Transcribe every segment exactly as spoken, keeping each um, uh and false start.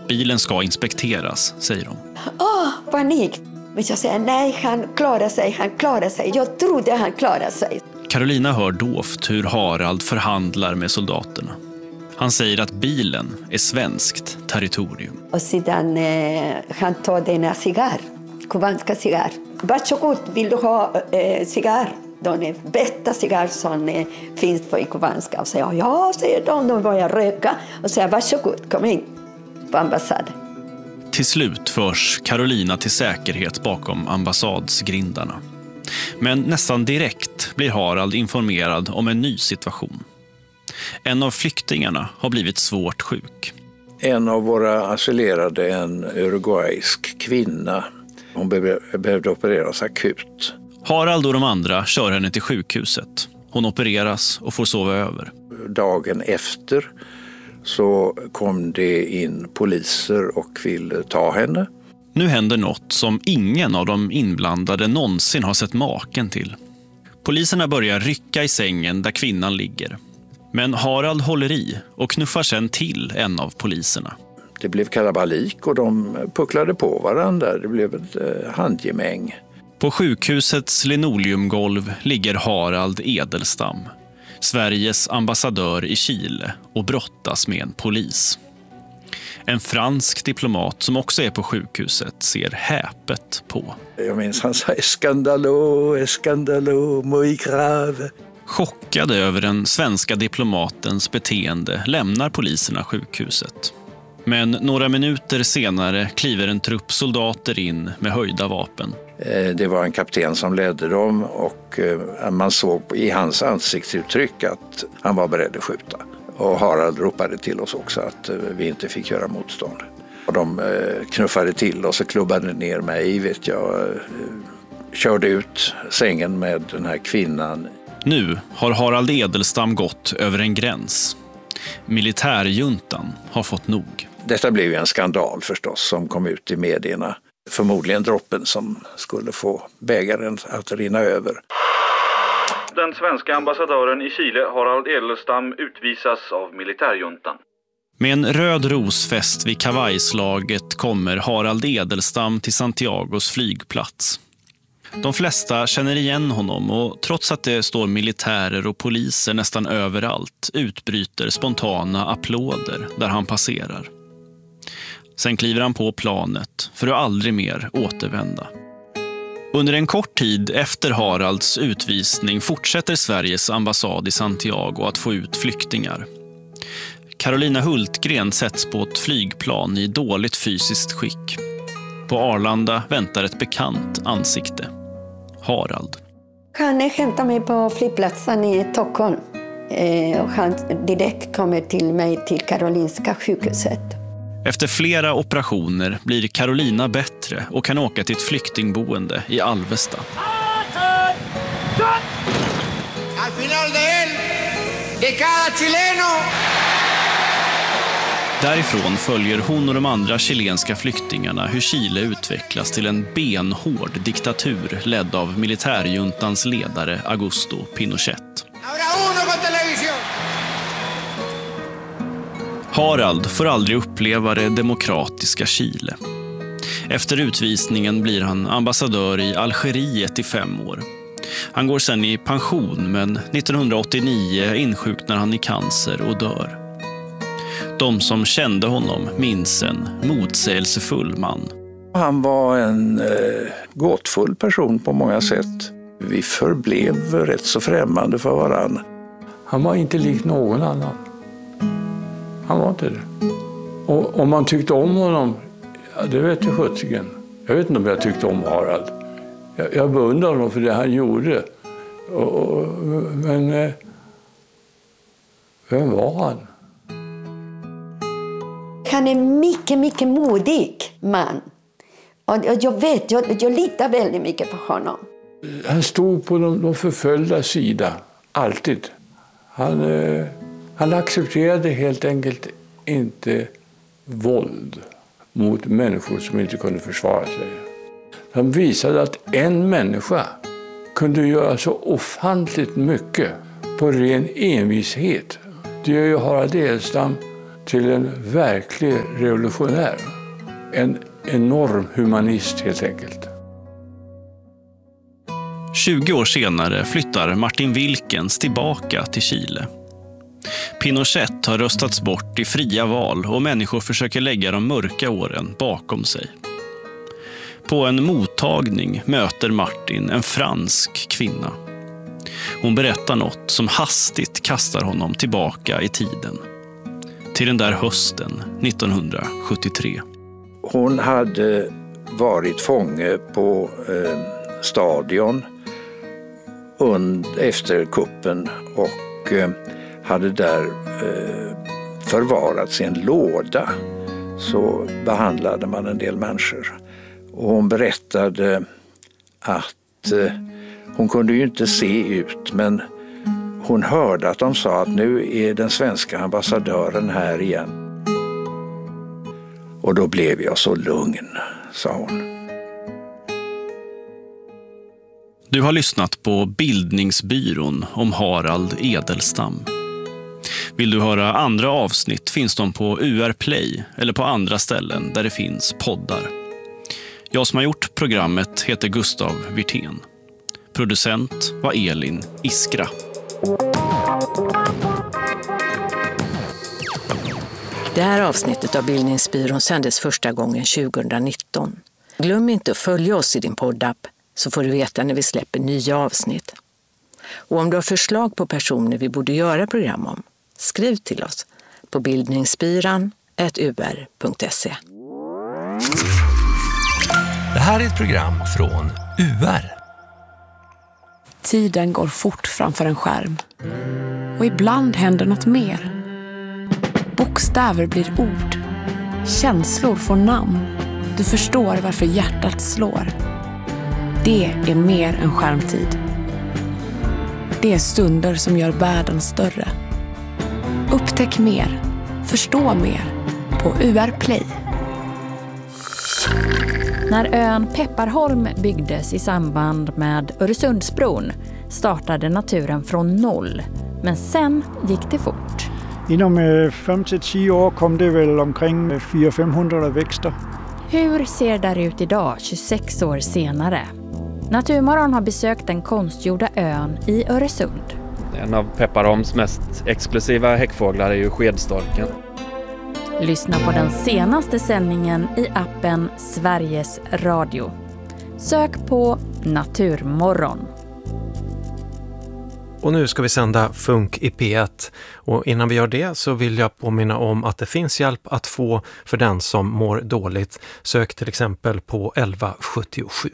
Bilen ska inspekteras, säger de. Åh, panik! Men jag säger nej, han klarar sig, han klarar sig. Jag trodde han klarar sig. Carolina hör dovt hur Harald förhandlar med soldaterna. Han säger att bilen är svenskt territorium. Och sedan eh, han tar denna cigarr, kubanska cigarr. Varsågod, vill du ha eh, cigarr? De är bästa cigarr som eh, finns på i kubanska. Och säger ja, säger de, de börjar röka. Och säger varsågod, kom in på ambassaden. Till slut förs Carolina till säkerhet bakom ambassadsgrindarna. Men nästan direkt blir Harald informerad om en ny situation. En av flyktingarna har blivit svårt sjuk. En av våra asylerade, en uruguaysk kvinna, hon behövde opereras akut. Harald och de andra kör henne till sjukhuset. Hon opereras och får sova över. Dagen efter så kom det in poliser och ville ta henne. Nu händer något som ingen av de inblandade någonsin har sett maken till. Poliserna börjar rycka i sängen där kvinnan ligger. Men Harald håller i och knuffar sen till en av poliserna. Det blev kalabalik och de pucklade på varandra. Det blev ett handgemäng. På sjukhusets linoleumgolv ligger Harald Edelstam, Sveriges ambassadör i Chile, och brottas med en polis. En fransk diplomat som också är på sjukhuset ser häpet på. Jag minns han sa skandalo, skandalo, muy grave. Chockade över den svenska diplomatens beteende lämnar poliserna sjukhuset. Men några minuter senare kliver en trupp soldater in med höjda vapen. Det var en kapten som ledde dem och man såg i hans ansiktsuttryck att han var beredd att skjuta. Och Harald ropade till oss också att vi inte fick göra motstånd. Och de knuffade till och så klubbade ner mig, vet jag. Körde ut sängen med den här kvinnan. Nu har Harald Edelstam gått över en gräns. Militärjuntan har fått nog. Detta blev ju en skandal förstås som kom ut i medierna. Förmodligen droppen som skulle få bägaren att rinna över. Den svenska ambassadören i Chile, Harald Edelstam, utvisas av militärjuntan. Med en röd rosfest vid kavajslaget kommer Harald Edelstam till Santiagos flygplats. De flesta känner igen honom och trots att det står militärer och poliser nästan överallt utbryter spontana applåder där han passerar. Sen kliver han på planet för att aldrig mer återvända. Under en kort tid efter Haralds utvisning fortsätter Sveriges ambassad i Santiago att få ut flyktingar. Carolina Hultgren sätts på ett flygplan i dåligt fysiskt skick. På Arlanda väntar ett bekant ansikte. Harald. Han hämtar mig på flygplatsen i Stockholm. Eh, och han direkt kommer till mig till Karolinska sjukhuset. Efter flera operationer blir Carolina bättre och kan åka till ett flyktingboende i Alvesta. Al final de él, de cada chileno. Därifrån följer hon och de andra chilenska flyktingarna hur Chile utvecklas till en benhård diktatur ledd av militärjuntans ledare Augusto Pinochet. Harald får aldrig uppleva det demokratiska Chile. Efter utvisningen blir han ambassadör i Algeriet i fem år. Han går sedan i pension, men nittonhundraåttionio insjuknar han i cancer och dör. De som kände honom minns en motsägelsefull man. Han var en eh, gåtfull person på många sätt. Vi förblev rätt så främmande för varann. Han var inte lik någon annan. Han var inte det. Och om man tyckte om honom, ja, det vet jag sjutton. Jag vet inte om jag tyckte om Harald. Jag, jag beundrar honom för det han gjorde. Och, och, men eh, vem var han? Han är mycket, mycket modig man. Och jag vet, jag, jag litar väldigt mycket på honom. Han stod på de, de förföljda sida, alltid. Han, eh, han accepterade helt enkelt inte våld mot människor som inte kunde försvara sig. Han visade att en människa kunde göra så ofantligt mycket på ren envishet. Det gör ju Harald Edelstam till en verklig revolutionär. En enorm humanist helt enkelt. tjugo år senare flyttar Martin Wilkens tillbaka till Chile. Pinochet har röstats bort i fria val och människor försöker lägga de mörka åren bakom sig. På en mottagning möter Martin en fransk kvinna. Hon berättar något som hastigt kastar honom tillbaka i tiden. Till den där hösten nittonhundrasjuttiotre. Hon hade varit fånge på eh, stadion und- efter kuppen och eh, hade där eh, förvarats i en låda. Så behandlade man en del människor. Och hon berättade att eh, hon kunde ju inte se ut, men hon hörde att de sa att nu är den svenska ambassadören här igen. Och då blev jag så lugn, sa hon. Du har lyssnat på Bildningsbyrån om Harald Edelstam. Vill du höra andra avsnitt finns de på U R Play eller på andra ställen där det finns poddar. Jag som har gjort programmet heter Gustav Wirtén. Producent var Elin Iskra. Det här avsnittet av Bildningsbyrån sändes första gången tjugonitton. Glöm inte att följa oss i din poddapp så får du veta när vi släpper nya avsnitt. Och om du har förslag på personer vi borde göra program om, skriv till oss på bildningsbyran snabel-a u r punkt se. Det här är ett program från U R. Tiden går fort framför en skärm. Och ibland händer något mer. Bokstäver blir ord. Känslor får namn. Du förstår varför hjärtat slår. Det är mer än skärmtid. Det är stunder som gör världen större. Upptäck mer. Förstå mer. På U R Play. När ön Pepparholm byggdes i samband med Öresundsbron startade naturen från noll. Men sen gick det fort. Inom fem till tio år kom det väl omkring fyra till femhundra växter. Hur ser det ut idag, tjugosex år senare? Naturmorgon har besökt den konstgjorda ön i Öresund. En av Pepparholms mest exklusiva häckfåglar är ju skedstorken. Lyssna på den senaste sändningen i appen Sveriges Radio. Sök på Naturmorgon. Och nu ska vi sända Funk i P ett. Och innan vi gör det så vill jag påminna om att det finns hjälp att få för den som mår dåligt. Sök till exempel på elva sjuttiosju.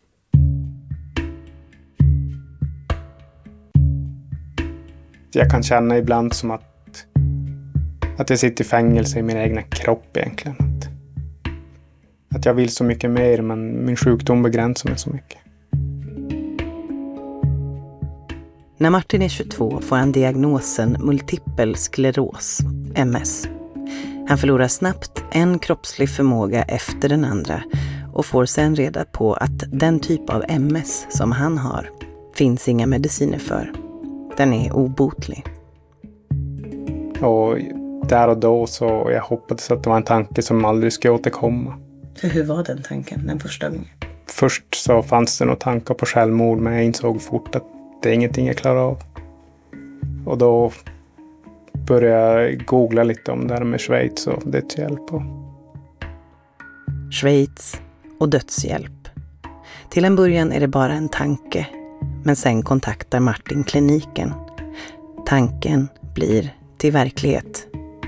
Jag kan känna ibland som att, att jag sitter i fängelse i min egna kropp egentligen. Att, att jag vill så mycket mer men min sjukdom begränsar mig så mycket. När Martin är tjugotvå får han diagnosen multipel skleros, M S. Han förlorar snabbt en kroppslig förmåga efter den andra och får sen reda på att den typ av M S som han har finns inga mediciner för. Den är obotlig. Och där och då så jag hoppades att det var en tanke som aldrig skulle återkomma. För hur var den tanken den första gången? Först så fanns det några tankar på självmord men jag insåg fort att det är ingenting jag klarar av. Och då började jag googla lite om det här med Schweiz och dödshjälp. Schweiz och dödshjälp. Till en början är det bara en tanke. Men sen kontaktar Martin kliniken. Tanken blir till verklighet.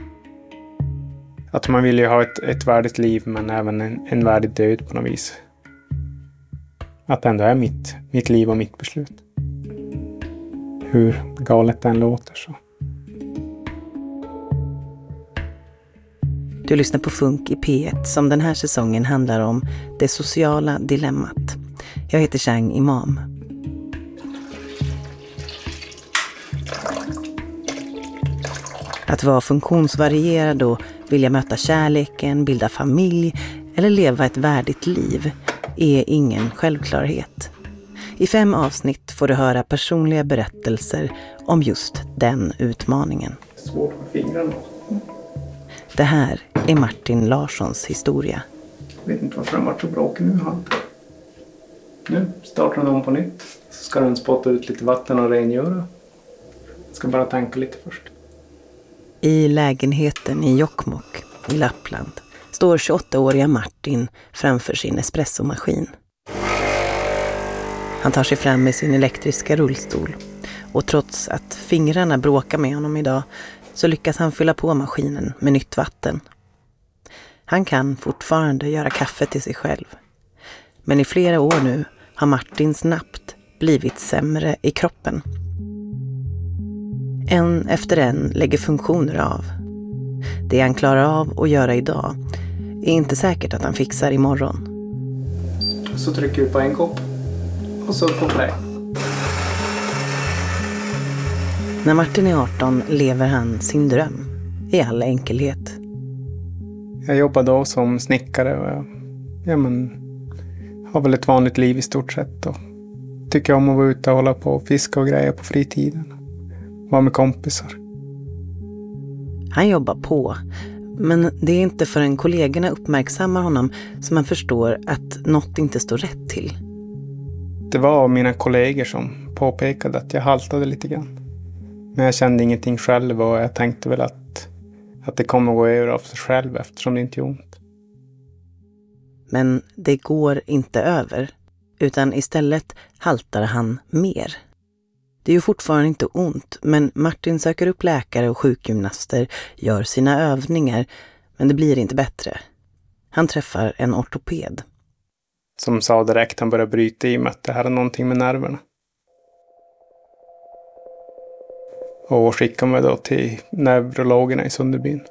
Att man vill ju ha ett, ett värdigt liv men även en, en värdig död på något vis. Att det ändå är mitt, mitt liv och mitt beslut. Hur galet den låter så. Du lyssnar på Funk i P ett som den här säsongen handlar om det sociala dilemmat. Jag heter Chang Imam. Att vara funktionsvarierad och vilja möta kärleken, bilda familj eller leva ett värdigt liv är ingen självklarhet. I fem avsnitt får du höra personliga berättelser om just den utmaningen. Svårt med fingrarna. Det här är Martin Larssons historia. Jag vet inte varför han varit så bråkig nu. Han. Nu startar de på nytt. Så ska den spotta ut lite vatten och rengöra. Jag ska bara tanka lite först. I lägenheten i Jokkmokk i Lappland står tjugoåttaåriga Martin framför sin espressomaskin. Han tar sig fram med sin elektriska rullstol och trots att fingrarna bråkar med honom idag så lyckas han fylla på maskinen med nytt vatten. Han kan fortfarande göra kaffe till sig själv. Men i flera år nu har Martin snabbt blivit sämre i kroppen. En efter en lägger funktioner av. Det han klarar av att göra idag är inte säkert att han fixar imorgon. Så trycker vi på en kopp och så på play. När Martin är arton lever han sin dröm i all enkelhet. Jag jobbar då som snickare och jag, ja, men, har väl ett vanligt liv i stort sett. Och tycker om att vara ute och hålla på och fiska och grejer på fritiden. Vara med kompisar. Han jobbar på, men det är inte förrän kollegorna uppmärksammar honom som han förstår att något inte står rätt till. Det var mina kollegor som påpekade att jag haltade lite grann. Men jag kände ingenting själv och jag tänkte väl att, att det kommer att gå över av sig själv eftersom det inte är ont. Men det går inte över, utan istället haltar han mer. Det är ju fortfarande inte ont, men Martin söker upp läkare och sjukgymnaster, gör sina övningar, men det blir inte bättre. Han träffar en ortoped. Som sa direkt han började bryta i mig att det här är någonting med nerverna. Och skickade mig då till neurologerna i Sunderbyn.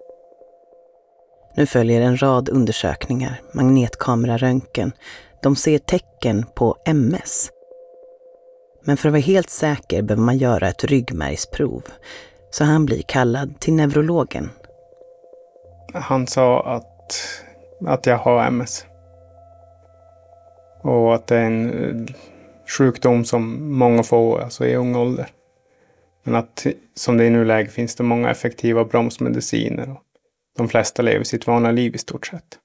Nu följer en rad undersökningar, magnetkameraröntgen. De ser tecken på M S. Men för att vara helt säker behöver man göra ett ryggmärgsprov. Så han blir kallad till neurologen. Han sa att, att jag har M S. Och att det är en sjukdom som många får alltså i ung ålder. Men att som det är nu läge finns det många effektiva bromsmediciner. Och de flesta lever sitt vanliga liv i stort sett.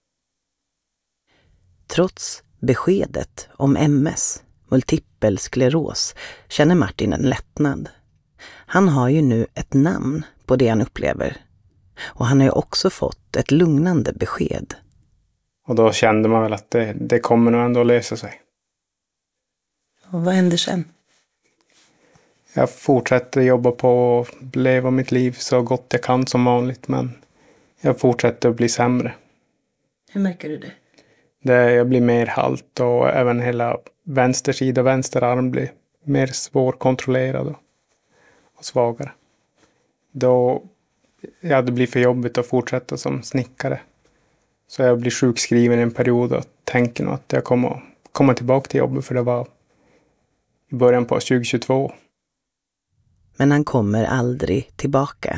Trots beskedet om M S, multipel skleros, känner Martin en lättnad. Han har ju nu ett namn på det han upplever. Och han har ju också fått ett lugnande besked. Och då kände man väl att det, det kommer nog ändå att lösa sig. Och vad händer sen? Jag fortsätter jobba på och leva mitt liv så gott jag kan som vanligt. Men jag fortsätter att bli sämre. Hur märker du det? det jag blir mer halt och även hela vänster sida och vänster arm blir mer svårkontrollerad och, och svagare. Då ja, det blir för jobbigt att fortsätta som snickare. Så jag blir sjukskriven en period och tänker nog att jag kommer komma tillbaka till jobbet, för det var i början på tjugohundratjugotvå. Men han kommer aldrig tillbaka.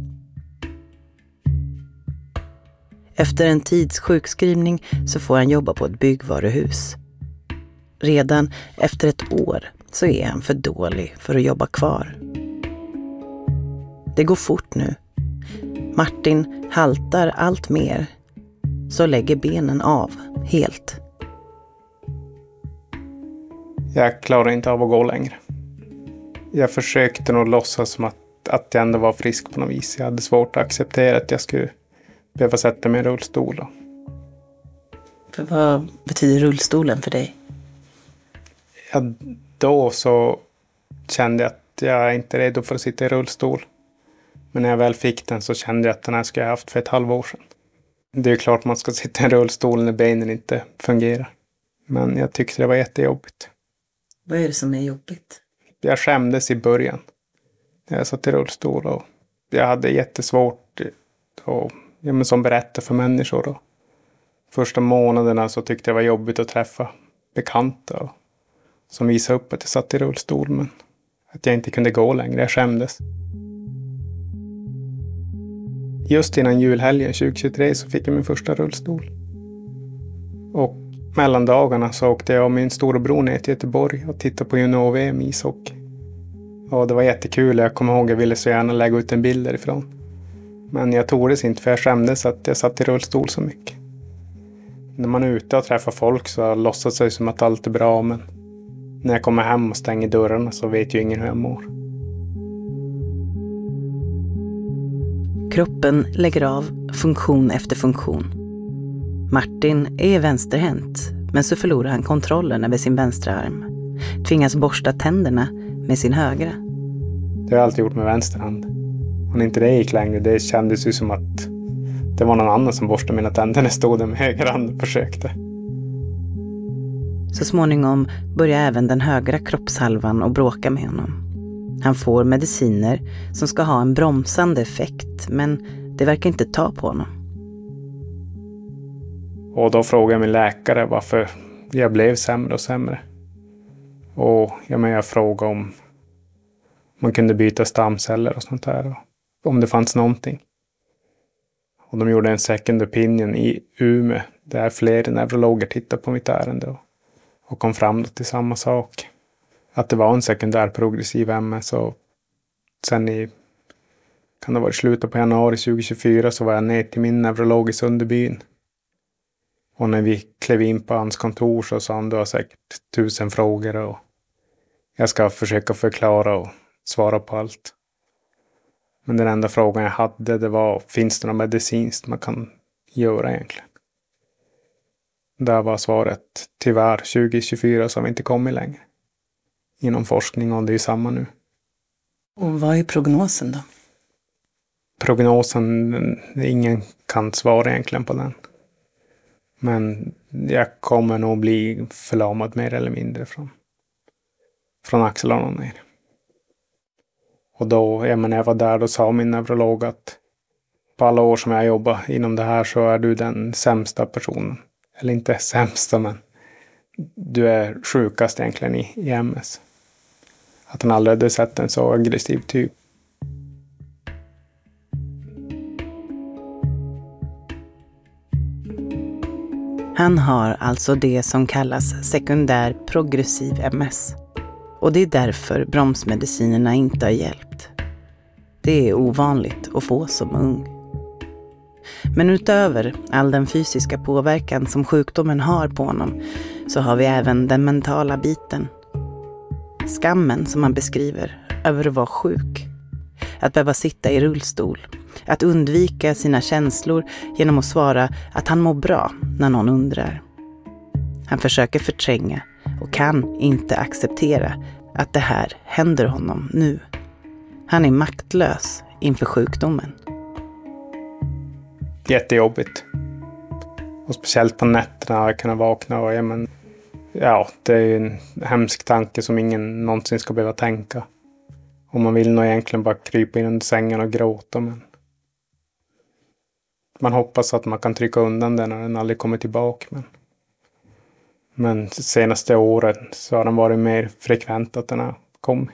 Efter en tids sjukskrivning så får han jobba på ett byggvaruhus. Redan efter ett år så är han för dålig för att jobba kvar. Det går fort nu. Martin haltar allt mer, så lägger benen av helt. Jag klarar inte av att gå längre. Jag försökte nog låtsas som att, att jag ändå var frisk på något vis. Jag hade svårt att acceptera att jag skulle behöva sätta mig i rullstol. Då. För vad betyder rullstolen för dig? Ja, då så kände jag att jag inte är redo för att sitta i rullstol. Men när jag väl fick den så kände jag att den här skulle jag haft för ett halvår sedan. Det är ju klart man ska sitta i en rullstol när benen inte fungerar. Men jag tyckte det var jättejobbigt. Vad är det som är jobbigt? Jag skämdes i början. Jag satt i rullstol och jag hade jättesvårt att ja, men som berätta för människor. Då. Första månaderna så tyckte jag det var jobbigt att träffa bekanta och, som visade upp att jag satt i rullstol, men att jag inte kunde gå längre. Jag skämdes. Just innan julhelgen tjugohundratjugotre så fick jag min första rullstol. Och mellan dagarna så åkte jag och min storebror ner till Göteborg och tittade på junior-V M i ishockey. Och det var jättekul. Jag kommer ihåg att jag ville så gärna lägga ut en bild därifrån. Men jag tordes inte för jag skämdes att jag satt i rullstol så mycket. När man är ute och träffar folk så låtsas det som att allt är bra, men när jag kommer hem och stänger dörrarna så vet ju ingen hur jag mår. Kroppen lägger av funktion efter funktion. Martin är vänsterhänt, men så förlorar han kontrollen över sin vänstra arm. Tvingas borsta tänderna med sin högra. Det har jag alltid gjort med vänster hand. Och när inte det gick längre, det kändes ju som att det var någon annan som borstade mina tänder när jag stod där med höger hand och försökte. Så småningom börjar även den högra kroppshalvan att bråka med honom. Han får mediciner som ska ha en bromsande effekt, men det verkar inte ta på honom. Och då frågade jag min läkare varför jag blev sämre och sämre. Och jag, men jag frågade om man kunde byta stamceller och sånt där. Och om det fanns någonting. Och de gjorde en second opinion i Umeå. Där fler neurologer tittade på mitt ärende. Och, och kom fram till samma sak. Att det var en sekundär progressiv M S. Och sen i, kan det vara i slutet på januari tjugohundratjugofyra så var jag ner till min neurolog i Sunderbyn. Och när vi klev in på hans kontor så sa han, du har säkert tusen frågor och jag ska försöka förklara och svara på allt. Men den enda frågan jag hade, det var, finns det något medicinskt man kan göra egentligen? Där var svaret, tyvärr tjugohundratjugofyra så har vi inte kommit längre. Inom forskning, och det är ju samma nu. Och vad är prognosen då? Prognosen, ingen kan svara egentligen på den. Men jag kommer nog bli förlamad mer eller mindre från, från axlarna ner. Och då, jag menar, när jag var där, då sa min neurolog att på alla år som jag jobbar inom det här så är du den sämsta personen. Eller inte sämsta, men du är sjukast egentligen i, i M S. Att han aldrig hade sett en så aggressiv typ. Han har alltså det som kallas sekundär progressiv M S. Och det är därför bromsmedicinerna inte har hjälpt. Det är ovanligt att få som ung. Men utöver all den fysiska påverkan som sjukdomen har på honom så har vi även den mentala biten. Skammen som man beskriver över att vara sjuk. Att behöva sitta i rullstol. Att undvika sina känslor genom att svara att han mår bra när någon undrar. Han försöker förtränga och kan inte acceptera att det här händer honom nu. Han är maktlös inför sjukdomen. Jättejobbigt. Och speciellt på nätterna har jag kunnat vakna och ja, men, ja, det är en hemsk tanke som ingen någonsin ska behöva tänka. Och man vill nog egentligen bara krypa in under sängen och gråta, men man hoppas att man kan trycka undan den när den aldrig kommer tillbaka. Men, men senaste åren så har den varit mer frekvent att den har kommit.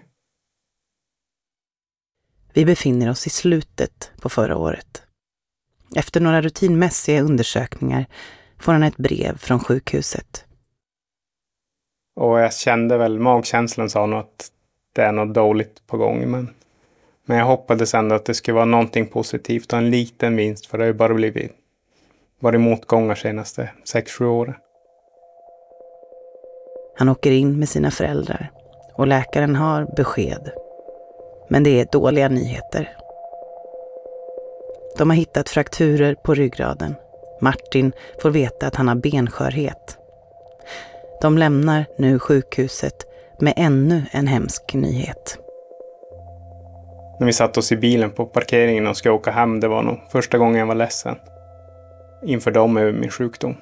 Vi befinner oss i slutet på förra året. Efter några rutinmässiga undersökningar får han ett brev från sjukhuset. Och jag kände väl, magkänslan sa nog att det är något dåligt på gång. Men, men jag hoppades ändå att det skulle vara någonting positivt och en liten vinst. För det har ju bara blivit varit motgångar senaste sex sju åren. Han åker in med sina föräldrar och läkaren har besked. Men det är dåliga nyheter. De har hittat frakturer på ryggraden. Martin får veta att han har benskörhet. De lämnar nu sjukhuset med ännu en hemsk nyhet. När vi satt oss i bilen på parkeringen och ska åka hem, det var nog första gången jag var ledsen. Inför dem över min sjukdom.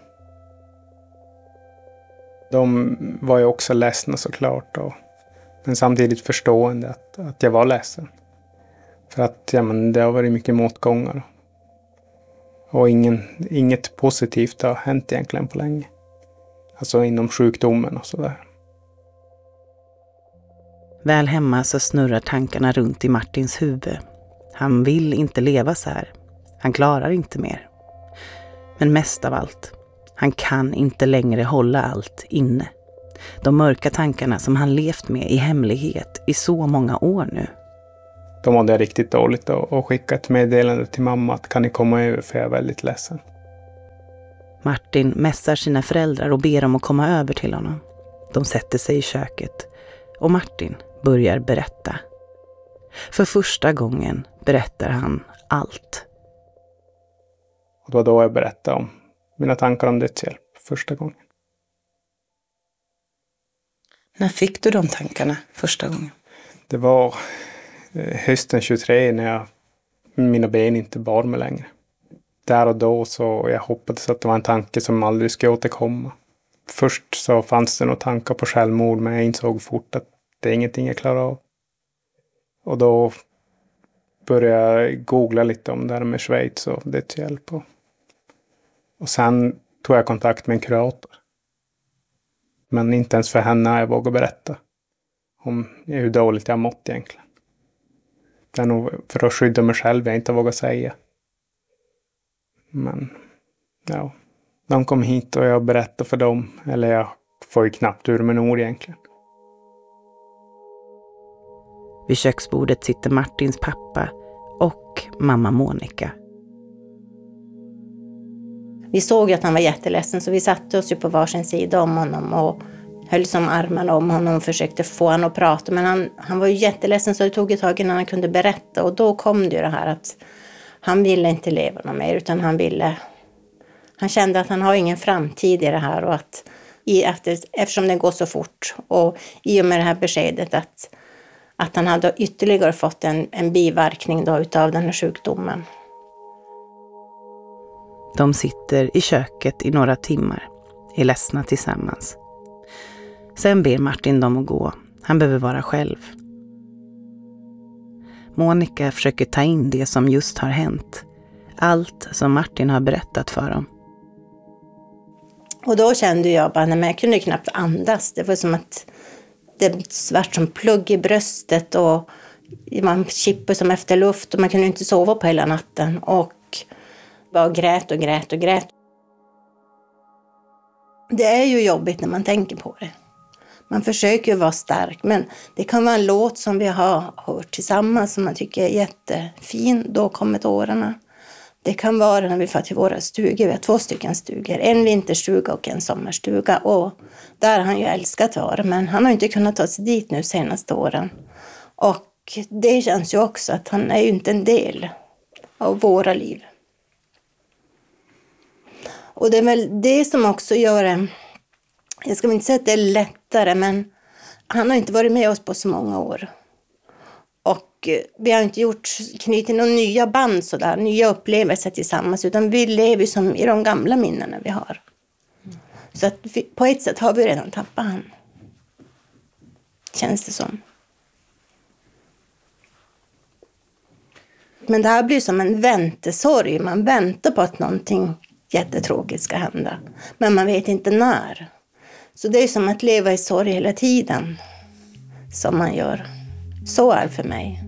De var ju också ledsna såklart. Och, men samtidigt förstående att, att jag var ledsen. För att ja, men det har varit mycket motgångar. Och ingen, inget positivt har hänt egentligen på länge. Alltså inom sjukdomen och sådär. Väl hemma så snurrar tankarna runt i Martins huvud. Han vill inte leva så här. Han klarar inte mer. Men mest av allt, han kan inte längre hålla allt inne. De mörka tankarna som han levt med i hemlighet i så många år nu. Då mådde jag riktigt dåligt och, och skickade ett meddelande till mamma att kan ni komma över för jag är väldigt ledsen. Martin mässar sina föräldrar och ber dem att komma över till honom. De sätter sig i köket och Martin börjar berätta. För första gången berättar han allt. Och det var då jag berättade om mina tankar om dödshjälp första gången. När fick du de tankarna första gången? Det var hösten tjugotre när jag, mina ben inte bar mig längre. Där och då så jag hoppades att det var en tanke som aldrig skulle återkomma. Först så fanns det några tankar på självmord, men jag insåg fort att det är ingenting jag klarar av. Och då började jag googla lite om det här med Schweiz och dödshjälp. Och, och sen tog jag kontakt med en kurator. Men inte ens för henne jag vågade berätta om hur dåligt jag mått egentligen. Det är nog för att skydda mig själv jag inte vågar säga. Men ja, de kom hit och jag berättade för dem. Eller jag får ju knappt ur med ord egentligen. Vid köksbordet sitter Martins pappa och mamma Monica. Vi såg att han var jätteledsen så vi satte oss ju på varsin sida om honom och höll som armarna om honom och försökte få honom att prata. Men han, han var ju jätteledsen så det tog ett tag innan han kunde berätta. Och då kom det ju det här att han ville inte leva någon mer utan han ville... Han kände att han har ingen framtid i det här och att i, efter, eftersom det går så fort och i och med det här beskedet att, att han hade ytterligare fått en, en biverkning då utav den här sjukdomen. De sitter i köket i några timmar, är ledsna tillsammans. Sen ber Martin dem att gå. Han behöver vara själv. Monica försöker ta in det som just har hänt. Allt som Martin har berättat för dem. Och då kände jag bara, nej, jag kunde knappt andas. Det var som att det svart som plugg i bröstet och man kippade som efter luft och man kunde inte sova på hela natten. Och bara grät och grät och grät. Det är ju jobbigt när man tänker på det. Man försöker ju vara stark, men det kan vara en låt som vi har hört tillsammans som man tycker är jättefin. Då kommer tårarna. Det kan vara när vi får till våra stugor. Vi har två stycken stugor. En vinterstuga och en sommarstuga. Och där har han ju älskat att vara, men han har inte kunnat ta sig dit nu senaste åren. Och det känns ju också att han är ju inte en del av våra liv. Och det är väl det som också gör det, jag ska inte säga att det är lättare, men han har inte varit med oss på så många år. Och vi har inte gjort, knutit några nya band sådär, nya upplevelser tillsammans, utan vi lever som i de gamla minnena vi har. Så att vi, på ett sätt har vi redan tappat han. Känns det som. Men det här blir som en väntesorg. Man väntar på att någonting jättetråkigt ska hända. Men man vet inte när. Så det är som att leva i sorg hela tiden. Som man gör. Så är det för mig.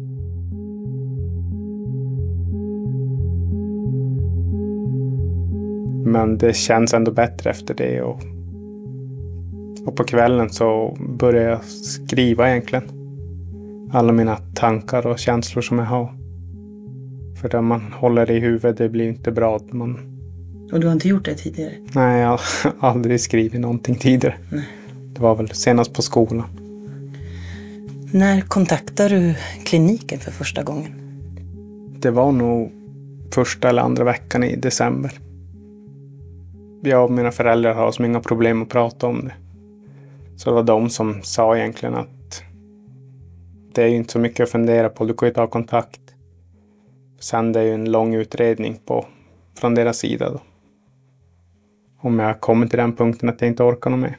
Men det känns ändå bättre efter det. Och, och på kvällen så börjar jag skriva egentligen. Alla mina tankar och känslor som jag har. För det man håller i huvudet, det blir inte bra. Man... Och du har inte gjort det tidigare? Nej, jag har aldrig skrivit någonting tidigare. Nej. Det var väl senast på skolan. När kontaktade du kliniken för första gången? Det var nog första eller andra veckan i december. Jag och mina föräldrar har som inga problem att prata om det. Så det var de som sa egentligen att det är ju inte så mycket att fundera på. Du kan ju ta kontakt. Sen det är ju en lång utredning på, från deras sida då. Om jag kommer till den punkten att jag inte orkar något mer.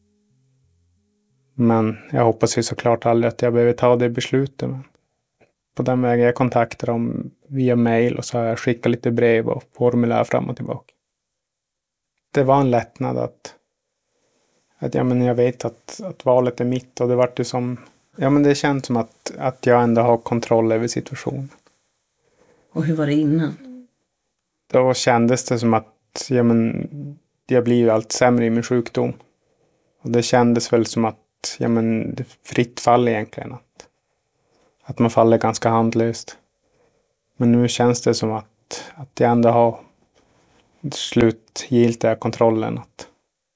Men jag hoppas ju såklart aldrig att jag behöver ta det beslutet. Men på den vägen jag kontaktar dem via mail och så har jag skickat lite brev och formulär fram och tillbaka. Det var en lättnad att, att ja, men jag vet att, att valet är mitt och det var det som, ja men det känns som att, att jag ändå har kontroll över situationen. Och hur var det innan? Då kändes det som att ja, men, jag blir ju allt sämre i min sjukdom. Och det kändes väl som att ja, men, det är fritt fall egentligen. Att, att man faller ganska handlöst. Men nu känns det som att, att jag ändå har slutgiltiga kontrollen. Att,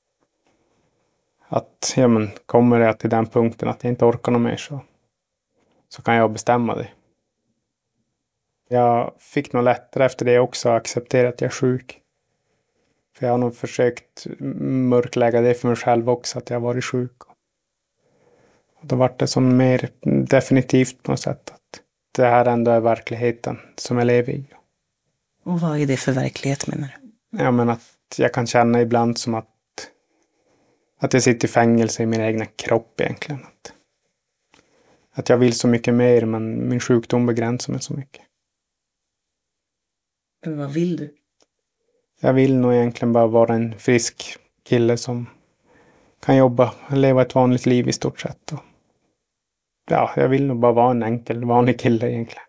att ja, men kommer jag till den punkten att jag inte orkar något mer så, så kan jag bestämma det. Jag fick nog lättare efter det också att acceptera att jag är sjuk. För jag har nog försökt mörklägga det för mig själv också, att jag har varit sjuk. Och då var det som mer definitivt på något sätt att det här ändå är verkligheten som jag lever i. Och vad är det för verklighet menar du? Ja, men att jag kan känna ibland som att, att jag sitter i fängelse i min egna kropp egentligen. Att, att jag vill så mycket mer men min sjukdom begränsar mig så mycket. Men vad vill du? Jag vill nog egentligen bara vara en frisk kille som kan jobba och leva ett vanligt liv i stort sett. Och ja, jag vill nog bara vara en enkel, vanlig kille egentligen.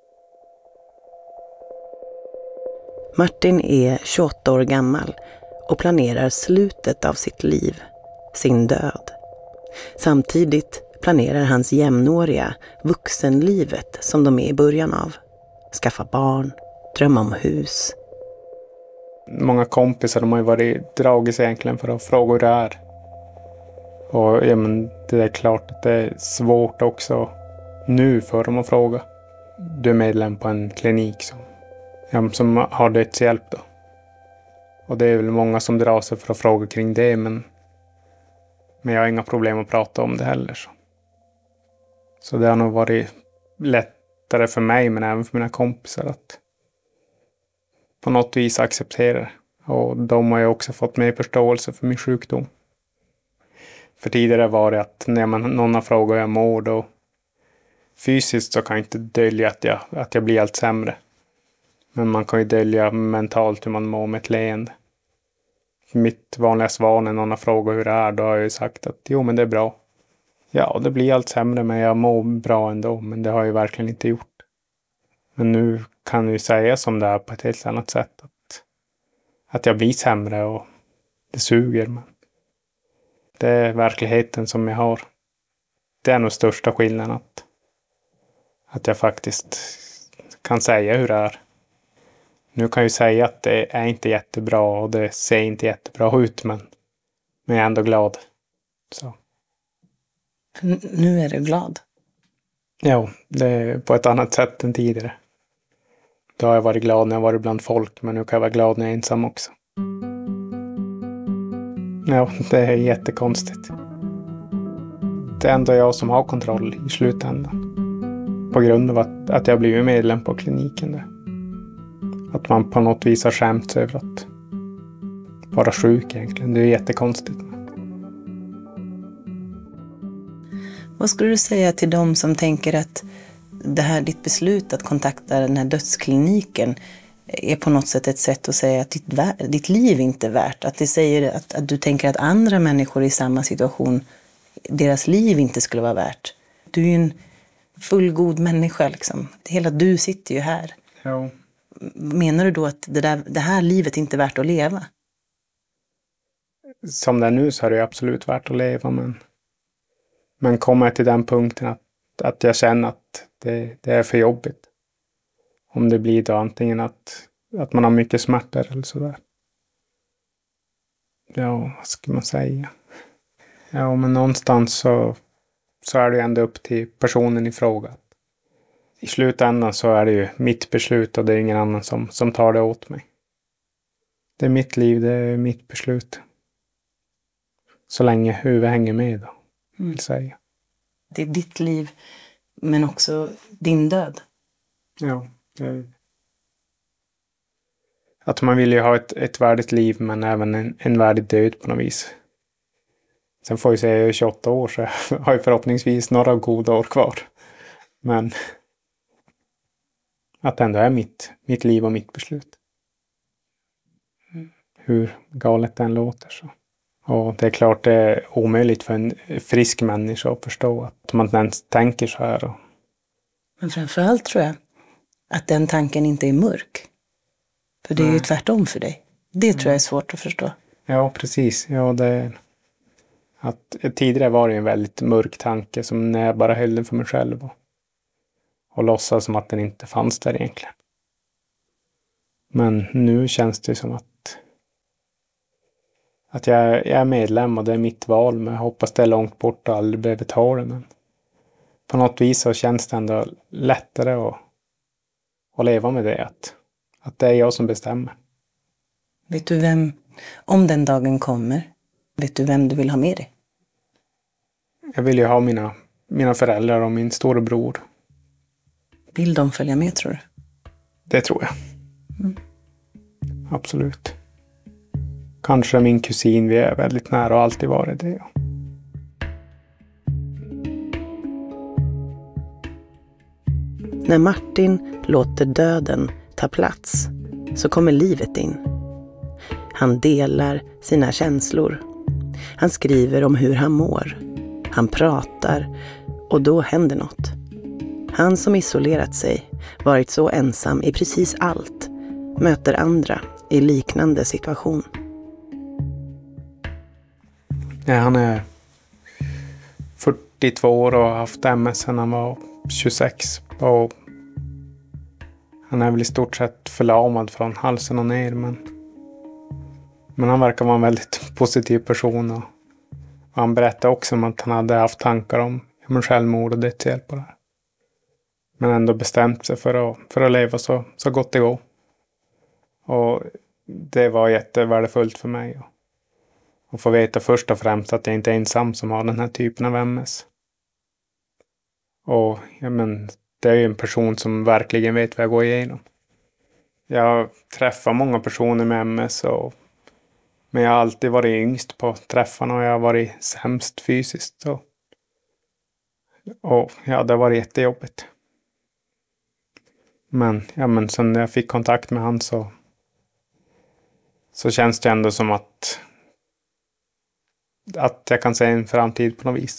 Martin är tjugoåtta år gammal och planerar slutet av sitt liv, sin död. Samtidigt planerar hans jämnåriga vuxenlivet som de är i början av. Skaffa barn, drömma om hus. Många kompisar de har ju varit dragit sig egentligen för att fråga hur det är. Och ja, men det är klart att det är svårt också nu för dem att fråga. Du är medlem på en klinik som, ja, som har dödshjälp då. Och det är väl många som drar sig för att fråga kring det, men, men jag har inga problem att prata om det heller. Så, så det har nog varit lättare för mig, men även för mina kompisar att på något vis acceptera. Och de har ju också fått mer förståelse för min sjukdom. För tidigare var det att när man, någon har frågat hur jag mår då fysiskt så kan jag inte dölja att jag, att jag blir allt sämre. Men man kan ju dölja mentalt hur man mår med ett leende. Mitt vanliga svar när någon har frågat hur det är, då har jag ju sagt att jo men det är bra. Ja, det blir allt sämre men jag mår bra ändå, men det har jag ju verkligen inte gjort. Men nu kan jag ju säga som det är på ett helt annat sätt. Att, att jag blir sämre och det suger. Men det är verkligheten som jag har. Det är nog största skillnaden att, att jag faktiskt kan säga hur det är. Nu kan jag ju säga att det är inte jättebra och det ser inte jättebra ut, men, men jag är ändå glad. Så. Nu är du glad? Ja, det är på ett annat sätt än tidigare. Då har jag varit glad när jag varit bland folk, men nu kan jag vara glad när jag är ensam också. Ja, det är jättekonstigt. Det är ändå jag som har kontroll i slutändan. På grund av att, att jag blivit medlem på kliniken där. Att man på något vis har skämt över att vara sjuk egentligen. Det är jättekonstigt. Vad skulle du säga till dem som tänker att det här ditt beslut att kontakta den här dödskliniken är på något sätt ett sätt att säga att ditt, ditt liv inte är värt? Att det säger att, att du tänker att andra människor i samma situation, deras liv inte skulle vara värt. Du är ju en fullgod människa liksom. Hela du sitter ju här. Ja. Menar du då att det, där, det här livet inte är värt att leva? Som det är nu så är det absolut värt att leva, men, men kommer jag till den punkten att, att jag känner att det, det är för jobbigt. Om det blir då antingen att, att man har mycket smärtor eller sådär. Ja, vad ska man säga? Ja, men någonstans så, så är det ändå upp till personen i fråga. I slutändan så är det ju mitt beslut och det är ingen annan som, som tar det åt mig. Det är mitt liv, det är mitt beslut. Så länge huvudet hänger med då, vill säga. Det är ditt liv, men också din död. Ja. Det... Att man vill ju ha ett, ett värdigt liv, men även en, en värdig död på något vis. Sen får jag säga att jag är tjugoåtta år, så jag har ju förhoppningsvis några goda år kvar. Men att det ändå är mitt, mitt liv och mitt beslut. Hur galet den låter så. Och det är klart det är omöjligt för en frisk människa att förstå att man inte ens tänker så här. Och... Men framförallt tror jag att den tanken inte är mörk. För det är Nej. ju tvärtom för dig. Det tror jag är svårt att förstå. Ja, precis. Ja, det är... Att, tidigare var det en väldigt mörk tanke som när jag bara höll den för mig själv. Och och låtsas som att den inte fanns där egentligen. Men nu känns det som att att jag, jag är medlem och det är mitt val, men jag hoppas det är långt bort och aldrig behöver ta det. Men på något vis så känns det ändå lättare att, att leva med det, att, att det är jag som bestämmer. Vet du vem, om den dagen kommer, vet du vem du vill ha med dig? Jag vill ju ha mina, mina föräldrar och min storebror. Vill de följa med, tror du? Det tror jag. Mm. Absolut. Kanske min kusin, vi är väldigt nära och alltid varit det. Ja. När Martin låter döden ta plats så kommer livet in. Han delar sina känslor. Han skriver om hur han mår. Han pratar och då händer något. Han som isolerat sig, varit så ensam i precis allt, möter andra i liknande situation. Ja, han är fyrtiotvå år och har haft M S sedan han var tjugosex. Och han är väl i stort sett förlamad från halsen och ner. Men, men han verkar vara en väldigt positiv person. Och, och han berättade också om att han hade haft tankar om självmord och dödshjälp på det här. Men ändå bestämt sig för att, för att leva så, så gott det går. Och det var jättevärdefullt för mig. Och få veta först och främst att jag inte är ensam som har den här typen av M S. Och ja, men, det är ju en person som verkligen vet vad jag går igenom. Jag träffar många personer med M S. Och, men jag har alltid varit yngst på träffarna och jag har varit sämst fysiskt. Och, och ja, det har varit jättejobbigt. Men, ja, men sen när jag fick kontakt med han så, så känns det ändå som att att jag kan se en framtid på något vis.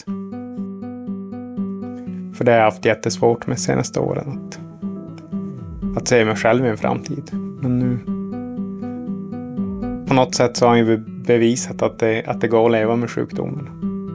För det har jag haft jättesvårt med de senaste åren. Att, att se mig själv i en framtid. Men nu på något sätt så har jag ju bevisat att det, att det går att leva med sjukdomen.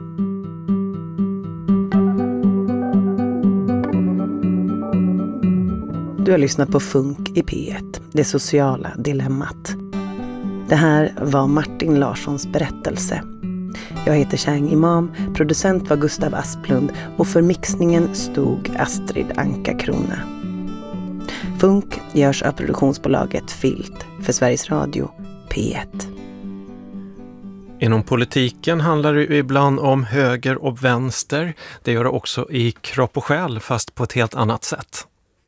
Du har lyssnat på Funk i P ett, det sociala dilemmat. Det här var Martin Larssons berättelse. Jag heter Chang Imam, producent var Gustav Asplund och för mixningen stod Astrid Anka Krona. Funk görs av produktionsbolaget Filt för Sveriges Radio P ett. Inom politiken handlar det ibland om höger och vänster. Det gör det också i Kropp och själ, fast på ett helt annat sätt.